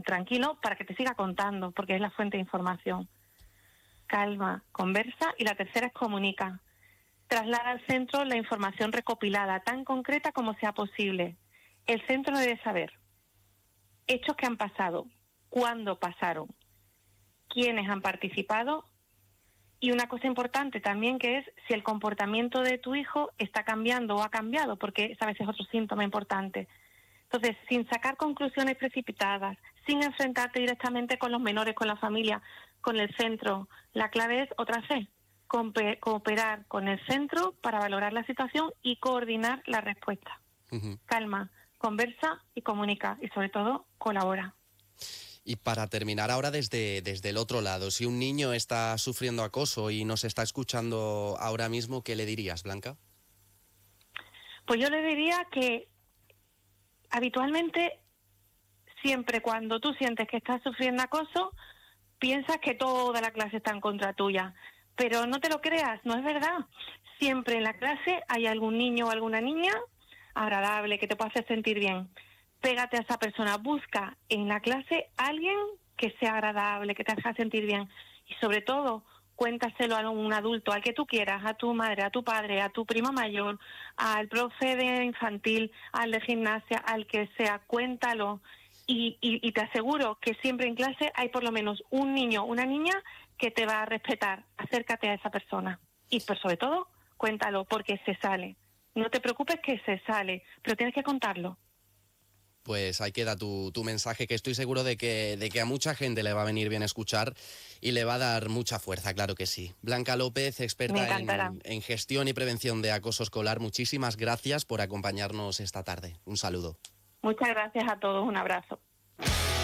tranquilo para que te siga contando, porque es la fuente de información. Calma, conversa, y la tercera es comunica. Traslada al centro la información recopilada, tan concreta como sea posible. El centro debe saber hechos que han pasado, cuándo pasaron, quiénes han participado, y una cosa importante también, que es si el comportamiento de tu hijo está cambiando o ha cambiado, porque esa vez es otro síntoma importante. Entonces, sin sacar conclusiones precipitadas, sin enfrentarte directamente con los menores, con la familia, con el centro, la clave es otra vez cooperar con el centro para valorar la situación y coordinar la respuesta. Calma, conversa y comunica, y sobre todo colabora. Y para terminar ahora desde el otro lado, si un niño está sufriendo acoso y nos está escuchando ahora mismo, ¿qué le dirías, Blanca? Pues yo le diría que habitualmente, siempre cuando tú sientes que estás sufriendo acoso, piensas que toda la clase está en contra tuya. Pero no te lo creas, no es verdad. Siempre en la clase hay algún niño o alguna niña agradable que te pueda hacer sentir bien. Pégate a esa persona, busca en la clase a alguien que sea agradable, que te haga sentir bien. Y sobre todo, cuéntaselo a un adulto, al que tú quieras, a tu madre, a tu padre, a tu prima mayor, al profe de infantil, al de gimnasia, al que sea, cuéntalo. Y te aseguro que siempre en clase hay por lo menos un niño, una niña que te va a respetar. Acércate a esa persona. Y pues sobre todo, cuéntalo, porque se sale. No te preocupes, que se sale, pero tienes que contarlo. Pues ahí queda tu mensaje, que estoy seguro de que a mucha gente le va a venir bien escuchar y le va a dar mucha fuerza, claro que sí. Blanca López, Me experta encantará. en gestión y prevención de acoso escolar, muchísimas gracias por acompañarnos esta tarde. Un saludo. Muchas gracias a todos, un abrazo.